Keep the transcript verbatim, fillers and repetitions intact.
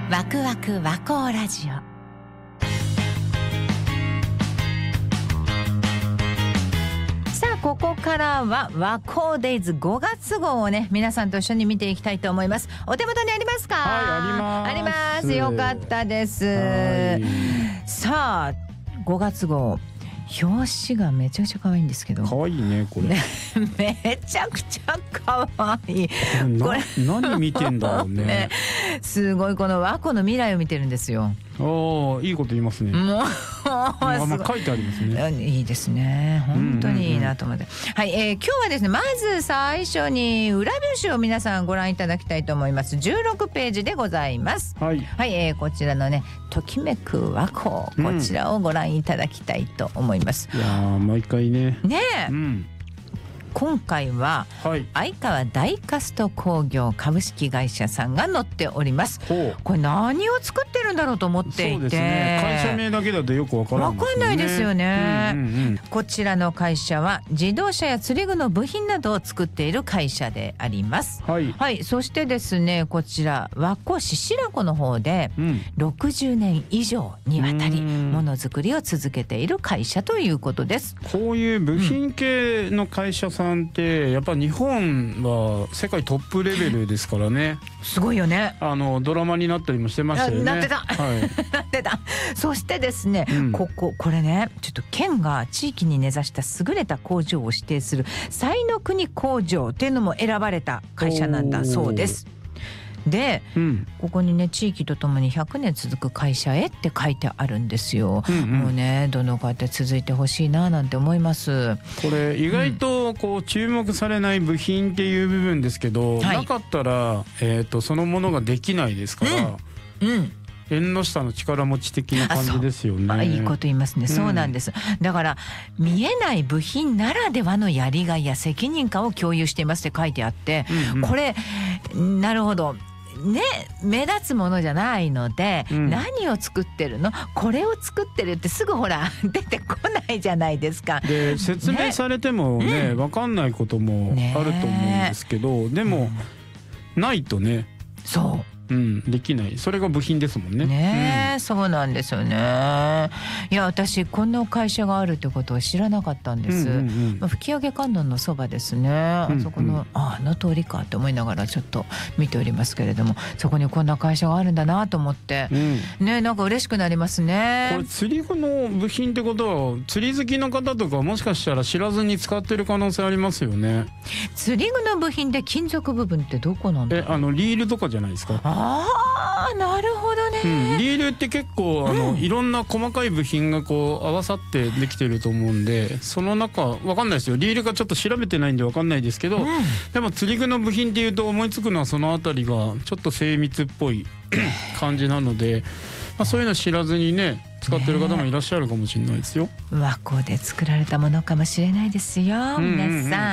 ワクワク和光ラジオ。さあここからは和光デイズごがつ号をね皆さんと一緒に見ていきたいと思います。お手元にありますか？ はい、あります。 あります。よかったです。さあごがつ号表紙がめちゃくちゃ可愛いんですけど。 可愛いねこれ。 ね、めちゃくちゃ可愛い。 これ何見てんだろうね。 ね、すごいこの和光の未来を見てるんですよ。 おー、いいこと言いますね。 もうあ、まあ、書いてありますね。 いいですね。本当にいいなと思って。うんうんうん、はい、えー、今日はですねまず最初に裏表紙を皆さんご覧いただきたいと思います。じゅうろくページでございます。 はい、 はい、えー、こちらのねときめく和光、こちらをご覧いただきたいと思います。 うん、いやー毎回ね。 ねえ。 うん、 今回は、はい、相川ダイカスト工業株式会社さんが載っております。これ何を作ってるんだろうと思っていて、 そうですね、会社名だけだとよくわからないですよね。わかんないですよね。うんうんうん、 こちらの会社は自動車や釣り具の部品などを作っている会社であります。はい、はい、そしてですねこちら和光市白子の方でろくじゅうねん以上にわたりものづくりを続けている会社ということです。 こういう部品系の会社さんってやっぱ日本は世界トップレベルですからね。 すごいよね。 あのドラマになったりもしてましたよね。 なってた、はい、なってた。そしてですね、うん、こここれねちょっと県が地域に根ざした優れた工場を指定する彩の国工場っていうのも選ばれた会社なんだそうです。で、うん、ここにね地域とともにひゃくねん続く会社へって書いてあるんですよ。うんうん、もうねどの方続いてほしいななんて思います。 これ意外とこう注目されない部品っていう部分ですけど、うん、なかったら、えーと、そのものができないですから、うんうん、縁の下の力持ち的な感じですよね。 あ、いいこと言いますね、うん、そうなんです。だから見えない部品ならではのやりがいや責任感を共有していますって書いてあって、うんうん、これなるほどね、目立つものじゃないので、うん、何を作ってるのこれを作ってるってすぐほら出てこないじゃないですか。 で説明されてもね、ね、分かんないこともあると思うんですけど、ね、でも、うん、ないとねそううん、できない。それが部品ですもんね。 ねえ、うん、そうなんですよね。いや私こんな会社があるってことは知らなかったんです。うんうんうん、まあ、吹上観音のそばですね。あそこの、うんうん、あ, あの通りかって思いながらちょっと見ておりますけれども、そこにこんな会社があるんだなと思って、うん、ねなんか嬉しくなりますね。 これ釣り具の部品ってことは釣り好きの方とかもしかしたら知らずに使ってる可能性ありますよね。 釣り具の部品で金属部分ってどこなんだろう。 えあのリールとかじゃないですか。 ああなるほどね、 うん、リールって結構あの、うん、いろんな細かい部品がこう合わさってできてると思うんで、その中わかんないですよ。リールがちょっと調べてないんでわかんないですけど、うん、でも釣り具の部品っていうと思いつくのはそのあたりがちょっと精密っぽい感じなので、まあ、そういうの知らずにね使ってる方もいらっしゃるかもしれないですよ。 和光で作られたものかもしれないですよ、皆さん。うんうんうん